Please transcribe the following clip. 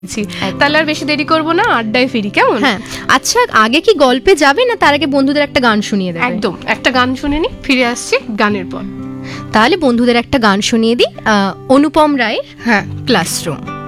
তাহলে আর বেশি দেরি করবো না, আড্ডায় ফিরি, কেমন? হ্যাঁ, আচ্ছা আগে কি গল্পে যাবে না তার আগে বন্ধুদের একটা গান শুনিয়ে দেবে? একদম, একটা গান শুনে নি, ফিরে আসছি গানের পর। তাহলে বন্ধুদের একটা গান শুনিয়ে দিই, অনুপম রায়ের হ্যাঁ, ক্লাসরুম।